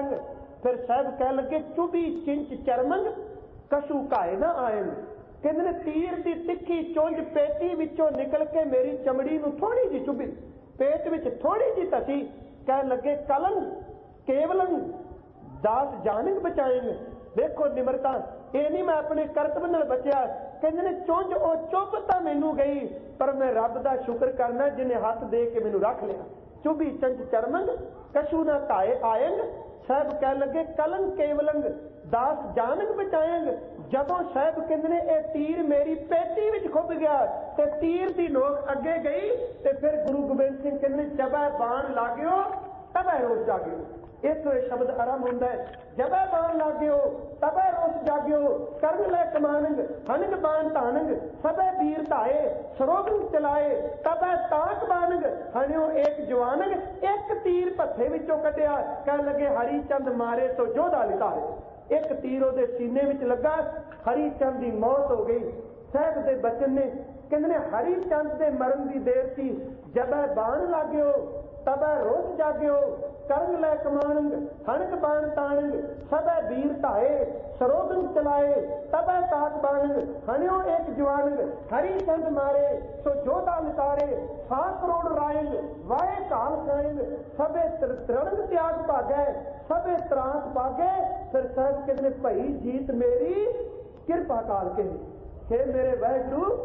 पायंग। फिर साहब कह लगे चुभी चिंच चरमंग कशु काए ना आयंग। कहते तीर की तिखी चुंझ पेटी विचों निकल के मेरी चमड़ी नूं थोड़ी जी चुभी, पेट विच थोड़ी जी तसी। कह लगे कलंग केवलंग दास जानक बचाएंगे। देखो निमरता ये नहीं मैं अपने करतब नाल बचिया। कहते चुंझ ओ चुभ तो मैनू गई पर मैं रब दा शुक्र करना जिन्हें हाथ दे के मैनू रख लिया। चुभी चंच चरमंग कशु ना काए आयंग। साहब कह लगे कलंग केवलंग दास जानक बचाएंग। जदों साहब कहते ने यह तीर मेरी पेटी विच खुब गया ते तीर की नोक अगे गई ते फिर गुरु गोबिंद सिंह कहते जबै बाण लाग्यो तबै रोस जाग्यो। इथों यह शब्द आरंभ होंदा है जबै बाण लाग्यो तबै रोस जाग्यो। करन लै कमानंग हनग बाण तानंग सबे वीर धाए सरोगंग चलाए तबै ताक बानंग हणियो एक जवानंग। एक तीर भत्थे विचों कटिया। कह लगे हरी चंद मारे तो जोधा लितारे। एक तीर उहदे सीने विच लगा, हरी चंद की मौत हो गई। साहब दे बचन ने कहंदे हरी चंद दे मरण की देर सी। जबै बाण लाग्यो तबै रोस जाग्यो। करन लै कमानंग हणक बाण तानंग सबे वीर धाए सरोगंग चलाए तबै ताक बानंग हणियो एक जवानंग। हरी चंद मारे सो जोधा लितारे 100 करोड़ रायंग वाए काल खाएंग। सबे तरणंग त्याग भागै सबे त्रास भागे। फिर साहब कहते भई जीत मेरी किरपा काल के हे मेरे वाहिगुरु